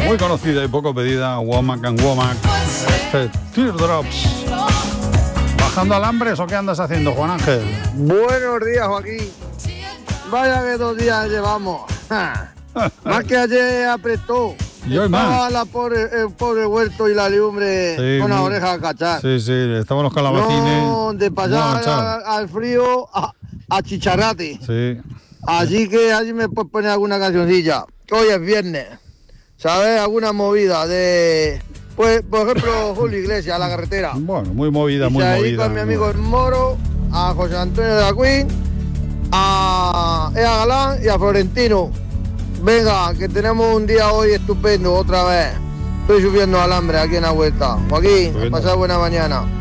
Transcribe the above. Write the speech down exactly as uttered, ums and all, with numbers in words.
muy conocida y poco pedida, Womack and Womack, este Teardrops. ¿Bajando alambres o qué andas haciendo, Juan Ángel? Buenos días, Joaquín. Vaya que dos días llevamos. Más que ayer apretó. Y hoy más. La pobre, el pobre huerto y la legumbre Sí, con la muy- oreja a cachar. Sí, sí, estamos los calabacines. No, de muy pasar avanzados. al, al frío a, a chicharrate. Sí. Así que allí me puedes poner alguna cancioncilla. Hoy es viernes. ¿Sabes? Alguna movida de... Pues, por ejemplo, Julio Iglesias, La Carretera. Bueno, muy movida, Y muy se movida. dedico a mi amigo el Moro, a José Antonio de la Queen, a Ea Galán y a Florentino. Venga, que tenemos un día hoy estupendo otra vez. Estoy subiendo alambre aquí en la vuelta. Joaquín, Estupendo. pasad buena mañana.